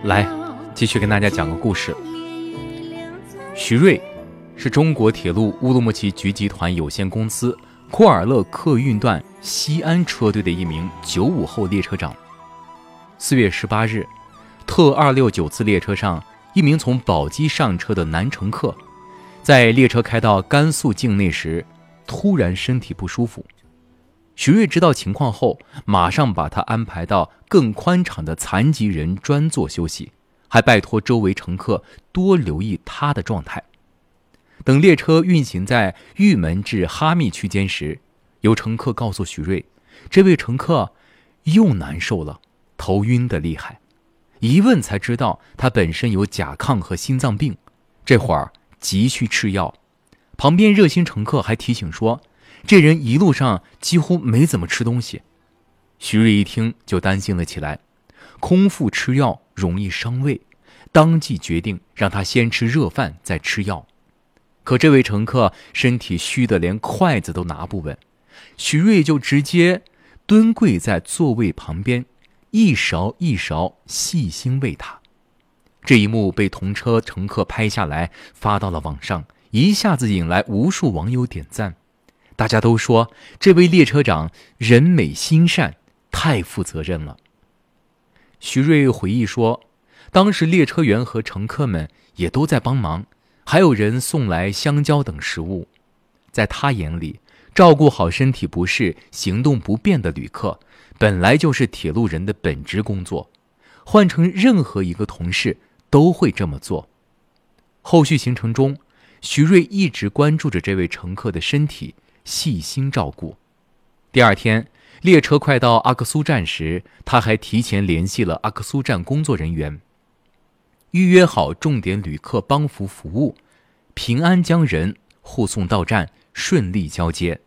来，继续跟大家讲个故事。徐瑞是中国铁路乌鲁木齐局集团有限公司库尔勒客运段西安车队的一名95后列车长。4月18日，特269次列车上，一名从宝鸡上车的男乘客，在列车开到甘肃境内时，突然身体不舒服。徐瑞知道情况后，马上把他安排到更宽敞的残疾人专座休息，还拜托周围乘客多留意他的状态。等列车运行在玉门至哈密区间时，有乘客告诉徐瑞，这位乘客又难受了，头晕得厉害。一问才知道他本身有甲亢和心脏病，这会儿急需吃药。旁边热心乘客还提醒说，这人一路上几乎没怎么吃东西。徐瑞一听就担心了起来，空腹吃药容易伤胃，当即决定让他先吃热饭再吃药。可这位乘客身体虚得连筷子都拿不稳，徐瑞就直接蹲跪在座位旁边，一勺一勺细心喂他。这一幕被同车乘客拍下来发到了网上，一下子引来无数网友点赞。大家都说这位列车长人美心善，太负责任了。徐瑞回忆说，当时列车员和乘客们也都在帮忙，还有人送来香蕉等食物。在他眼里，照顾好身体不适、行动不便的旅客，本来就是铁路人的本职工作，换成任何一个同事都会这么做。后续行程中，徐瑞一直关注着这位乘客的身体，细心照顾。第二天，列车快到阿克苏站时，他还提前联系了阿克苏站工作人员，预约好重点旅客帮扶服务，平安将人护送到站，顺利交接。